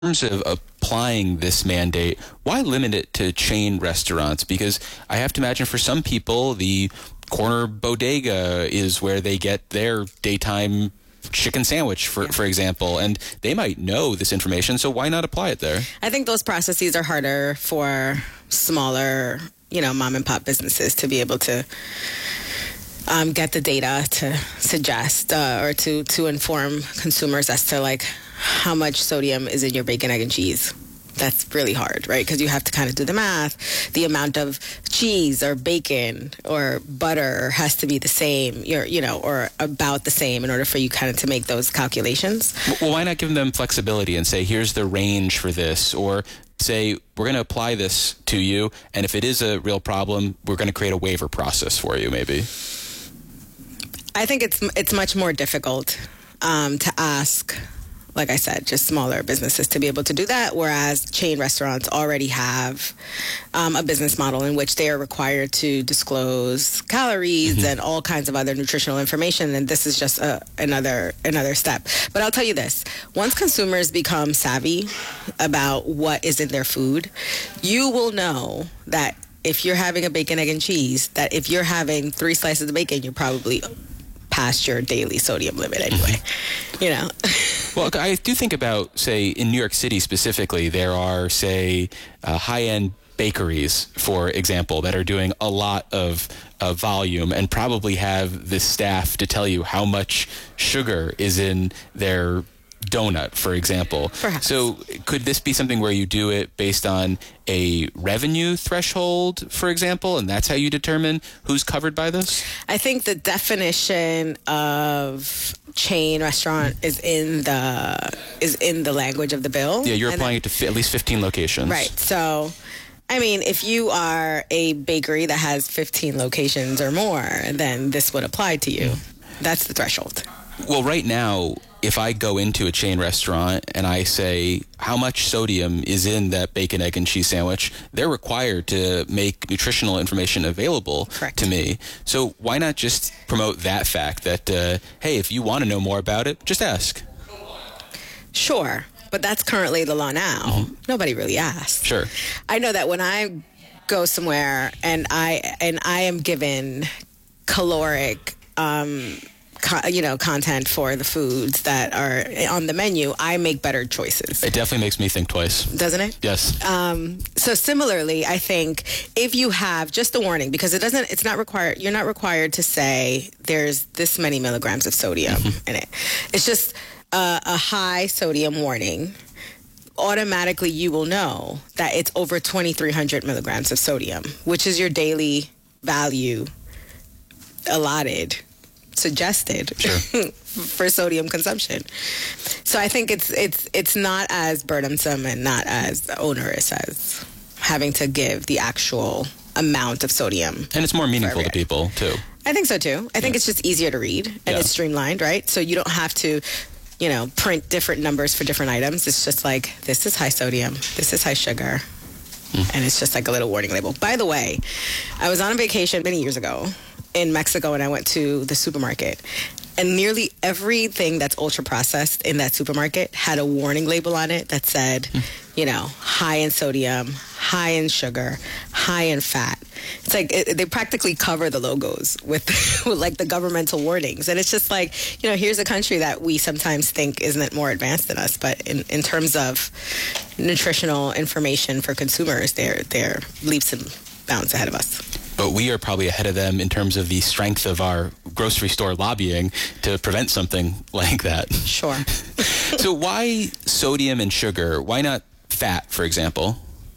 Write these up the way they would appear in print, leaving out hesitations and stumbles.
terms of applying this mandate, why limit it to chain restaurants? Because I have to imagine for some people, the corner bodega is where they get their daytime chicken sandwich, for example, and they might know this information, so why not apply it there? I think those processes are harder for smaller, mom and pop businesses to be able to get the data to suggest or to inform consumers as to like how much sodium is in your bacon, egg, and cheese. That's really hard, right? Because you have to kind of do the math. The amount of cheese or bacon or butter has to be the same, or about the same in order for you kind of to make those calculations. Well, why not give them flexibility and say, here's the range for this, or say, we're going to apply this to you, and if it is a real problem, we're going to create a waiver process for you, maybe? I think it's much more difficult to ask, like I said, just smaller businesses to be able to do that, whereas chain restaurants already have a business model in which they are required to disclose calories and all kinds of other nutritional information, and this is just another step. But I'll tell you this, once consumers become savvy about what is in their food, you will know that if you're having a bacon, egg, and cheese, that if you're having 3 slices of bacon, you're probably past your daily sodium limit anyway, Well, I do think about, say, in New York City specifically, there are, say, high-end bakeries, for example, that are doing a lot of volume and probably have the staff to tell you how much sugar is in their donut, for example. Perhaps. So could this be something where you do it based on a revenue threshold, for example, and that's how you determine who's covered by this? I think the definition of chain restaurant is in the language of the bill. Yeah, you're applying it to at least 15 locations. Right. So, I mean, if you are a bakery that has 15 locations or more, then this would apply to you. That's the threshold. Well, right now, if I go into a chain restaurant and I say, how much sodium is in that bacon, egg, and cheese sandwich, they're required to make nutritional information available to me. So why not just promote that fact that, hey, if you want to know more about it, just ask. Sure, but that's currently the law now. Nobody really asks. Sure. I know that when I go somewhere and I am given caloric content for the foods that are on the menu, I make better choices. It definitely makes me think twice. Doesn't it? Yes. So similarly, I think if you have just a warning, because it's not required, you're not required to say there's this many milligrams of sodium in it. It's just a high sodium warning. Automatically, you will know that it's over 2,300 milligrams of sodium, which is your daily value suggested for sodium consumption. So I think it's not as burdensome and not as onerous as having to give the actual amount of sodium. And it's more meaningful to people, too. I think so, too. I think it's just easier to read, and it's streamlined, right? So you don't have to, print different numbers for different items. It's just like, this is high sodium, this is high sugar, and it's just like a little warning label. By the way, I was on a vacation many years ago in Mexico, and I went to the supermarket, and nearly everything that's ultra processed in that supermarket had a warning label on it that said, high in sodium, high in sugar, high in fat. It's like they practically cover the logos with like the governmental warnings, and it's just like, here's a country that we sometimes think isn't more advanced than us, but in terms of nutritional information for consumers, they're leaps and bounds ahead of us. But we are probably ahead of them in terms of the strength of our grocery store lobbying to prevent something like that. Sure. So why sodium and sugar? Why not fat, for example?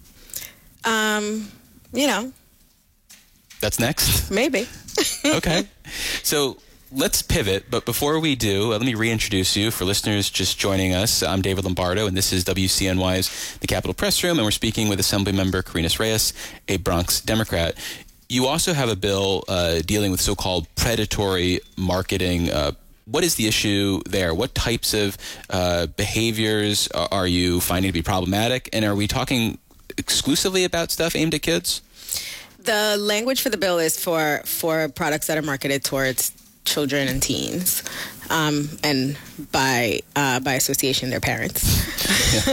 That's next? Maybe. Okay. So let's pivot, but before we do, let me reintroduce you for listeners just joining us. I'm David Lombardo, and this is WCNY's The Capitol Press Room, and we're speaking with Assemblymember Carinas Reyes, a Bronx Democrat. You also have a bill dealing with so-called predatory marketing. What is the issue there? What types of behaviors are you finding to be problematic? And are we talking exclusively about stuff aimed at kids? The language for the bill is for products that are marketed towards children and teens, and by association, their parents.